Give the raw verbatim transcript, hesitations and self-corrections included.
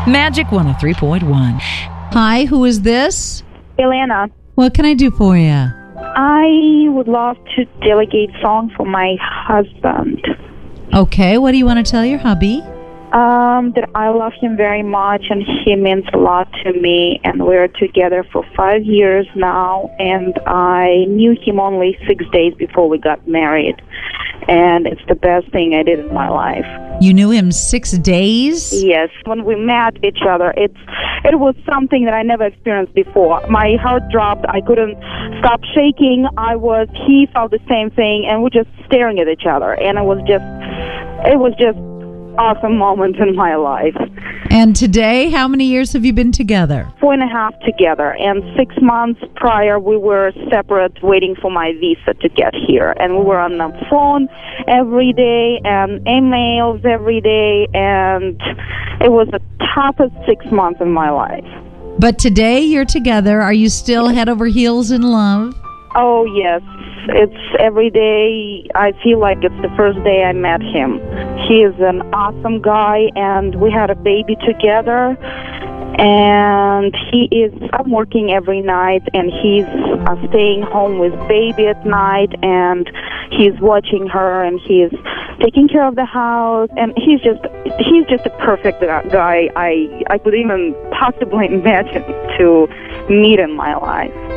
Magic one oh three point one. Hi, who is this? Elena, What can I do for you? I would love to delegate song for my husband. Okay, what do you want to tell your hubby? Um, that I love him very much and he means a lot to me, and we're together for five years now, and I knew him only six days before we got married, and it's the best thing I did in my life. You knew him six days? Yes, when we met each other, it's it was something that I never experienced before. My heart dropped. I couldn't stop shaking. I was, he felt the same thing, and we're just staring at each other, and it was just, it was just awesome moment in my life. And today, how many years have you been together? Four and a half together, and six months prior we were separate, waiting for my visa to get here, and we were on the phone every day and emails every day, and it was the toughest six months of my life. But today you're together. Are you still head over heels in love? Oh yes, it's every day. I feel like it's the first day I met him. He is an awesome guy, and we had a baby together, and he is, I'm working every night, and he's uh, staying home with baby at night, and he's watching her, and he's taking care of the house, and he's just, he's just a perfect guy I, I could even possibly imagine to meet in my life.